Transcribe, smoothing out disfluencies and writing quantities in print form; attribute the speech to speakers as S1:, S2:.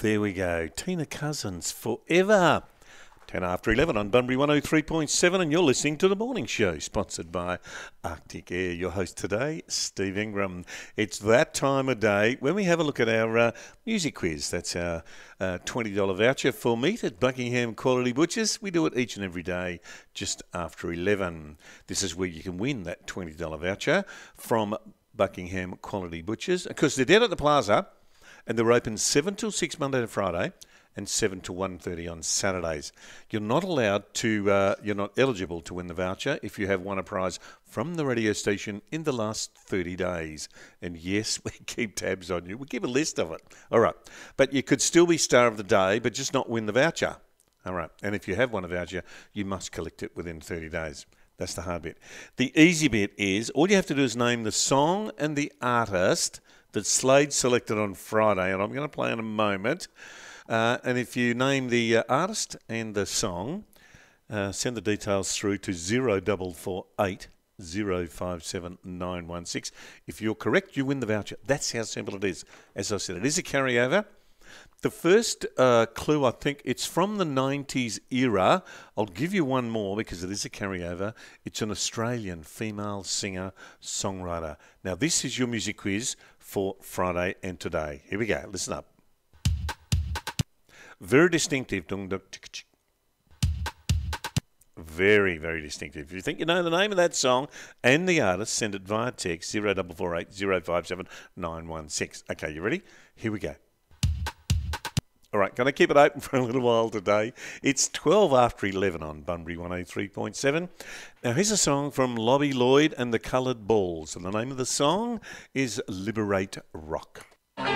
S1: There we go. Tina Cousins, Forever. 10 after 11 on Bunbury 103.7, and you're listening to The Morning Show, sponsored by Arctic Air. Your host today, Steve Ingram. It's that time of day when we have a look at our music quiz. That's our $20 voucher for meat at Buckingham Quality Butchers. We do it each and every day just after 11. This is where you can win that $20 voucher from Buckingham Quality Butchers, because they're down at the Plaza and they're open 7 till 6 Monday to Friday, and 7 to 1:30 on Saturdays. You're not allowed to, you're not eligible to win the voucher if you have won a prize from the radio station in the last 30 days. And yes, we keep tabs on you. We give a list of it. All right. But you could still be star of the day, but just not win the voucher. All right. And if you have won a voucher, you must collect it within 30 days. That's the hard bit. The easy bit is all you have to do is name the song and the artist that Slade selected on Friday, and I'm going to play in a moment. And if you name the artist and the song, send the details through to 0448 057 916. If you're correct, you win the voucher. That's how simple it is. As I said, it is a carryover. The first clue, I think, it's from the 90s era. I'll give you one more because it is a carryover. It's an Australian female singer-songwriter. Now, this is your music quiz for Friday and today. Here we go. Listen up. Very distinctive. Very, very distinctive. If you think you know the name of that song and the artist, send it via text 0448 057 916. Okay, you ready? Here we go. All right, going to keep it open for a little while today. It's 12 after 11 on Bunbury 103.7. Now, here's a song from Lobby Lloyd and the Coloured Balls, and the name of the song is Liberate Rock.